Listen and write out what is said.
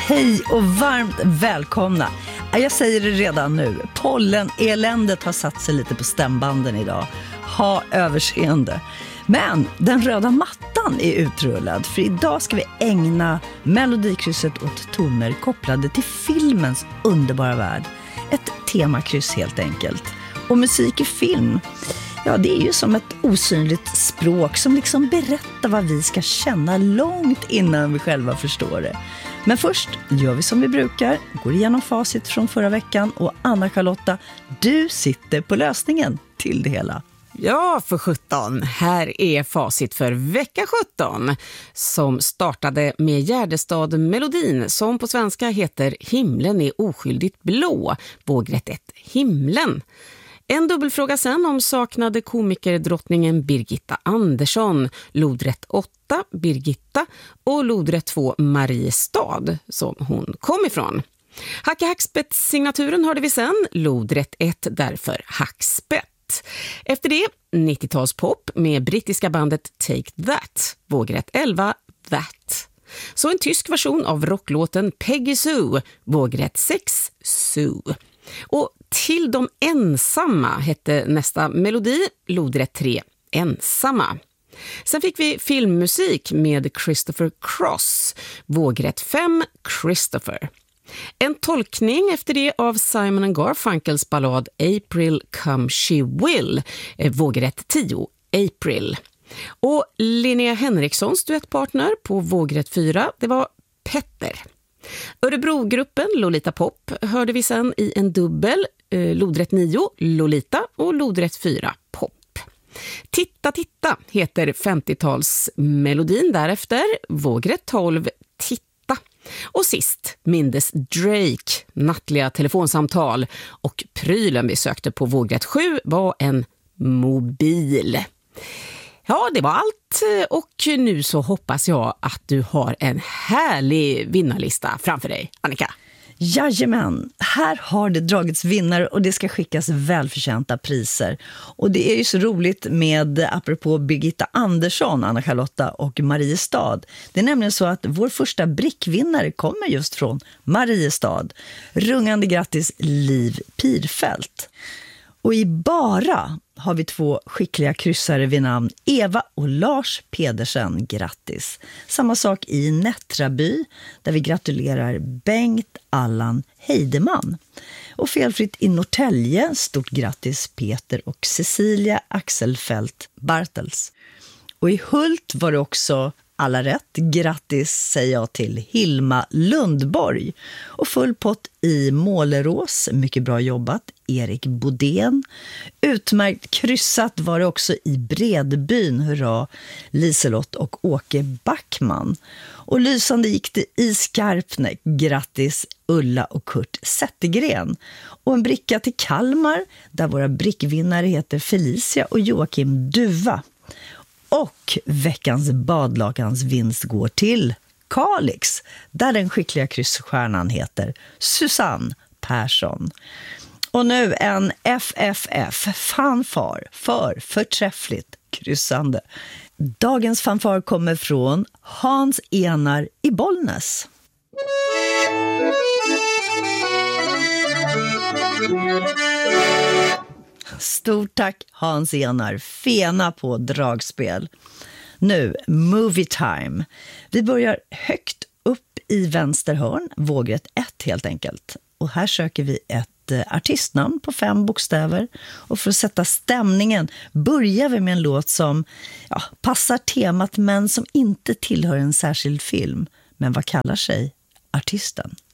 Hej och varmt välkomna. Jag säger det redan nu. Polleneländet har satt sig lite på stämbanden idag. Ha överseende. Men den röda mattan är utrullad, för idag ska vi ägna Melodikrysset åt toner kopplade till filmens underbara värld. Ett temakryss helt enkelt. Och musik i film, ja, det är ju som ett osynligt språk som liksom berättar vad vi ska känna långt innan vi själva förstår det. Men först gör vi som vi brukar, går igenom facit från förra veckan, och Anna-Charlotta, du sitter på lösningen till det hela. Ja, för 17. Här är facit för vecka 17 som startade med Gärdestad-melodin som på svenska heter Himlen är oskyldigt blå, vågrätt 1, Himlen. En dubbelfråga sen om saknade komikerdrottningen Birgitta Andersson, lodrätt 8, Birgitta, och lodrätt 2, Mariestad, som hon kom ifrån. Hacke Hackspett-signaturen hörde vi sen, lodrätt 1, därför Hackspett. Efter det, 90-talspop med brittiska bandet Take That, vågrätt 11, That. Så en tysk version av rocklåten Peggy Sue, vågrätt 6, Sue. Och Till de ensamma hette nästa melodi, lodrätt 3, Ensamma. Sen fick vi filmmusik med Christopher Cross, vågrätt 5, Christopher. En tolkning efter det av Simon & Garfunkels ballad April Come She Will, vågrätt 10, April. Och Linnea Henrikssons duettpartner på vågrätt 4, det var Petter. Örebrogruppen Lolita Pop hörde vi sen i en dubbel, lodrätt 9, Lolita, och lodrätt 4, Pop. Titta, titta heter 50-talsmelodin därefter, vågrätt 12, Titta. Och sist mindes Drake, nattliga telefonsamtal, och prylen vi sökte på vågrätt 7 var en mobil. Ja, det var allt, och nu så hoppas jag att du har en härlig vinnarlista framför dig, Annika. Jajamän, här har det dragits vinnare och det ska skickas välförtjänta priser. Och det är ju så roligt med, apropå Birgitta Andersson, Anna-Charlotta och Mariestad. Det är nämligen så att vår första brickvinnare kommer just från Mariestad. Rungande grattis Liv Pirfält. Och i Bara har vi 2 skickliga kryssare vid namn Eva och Lars Pedersen, grattis. Samma sak i Nättraby, där vi gratulerar Bengt Allan Heideman. Och felfritt i Norrtälje, stort grattis Peter och Cecilia Axelfelt Bartels. Och i Hult var det också alla rätt. Grattis säger jag till Hilma Lundborg. Och full pott i Målerås, mycket bra jobbat, Erik Bodén. Utmärkt kryssat var det också i Bredbyn, hurra, Liselott och Åke Backman. Och lysande gick det i Skarpnäck, grattis Ulla och Kurt Zettergren. Och en bricka till Kalmar, där våra brickvinnare heter Felicia och Joakim Duva. Och veckans badlakans vinst går till Kalix, där den skickliga kryssstjärnan heter Susanne Persson. Och nu en FFF-fanfar för förträffligt kryssande. Dagens fanfar kommer från Hans Enar i Bollnäs. Stort tack Hans Enar, fena på dragspel. Nu, movie time. Vi börjar högt upp i vänster hörn, vågrätt 1 helt enkelt. Och här söker vi ett artistnamn på 5 bokstäver. Och för att sätta stämningen börjar vi med en låt som passar temat men som inte tillhör en särskild film. Men vad kallar sig artisten?